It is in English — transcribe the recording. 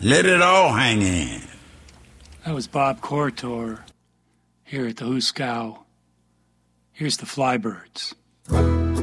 Let it all hang in. That was Bob Cortor here at the Hooskow. Here's the Flybirds.